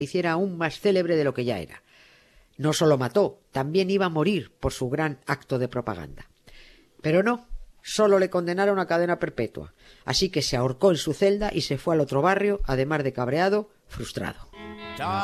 hiciera aún más célebre de lo que ya era. No solo mató, también iba a morir por su gran acto de propaganda. Pero no, solo le condenaron a cadena perpetua, así que se ahorcó en su celda y se fue al otro barrio, además de cabreado, frustrado.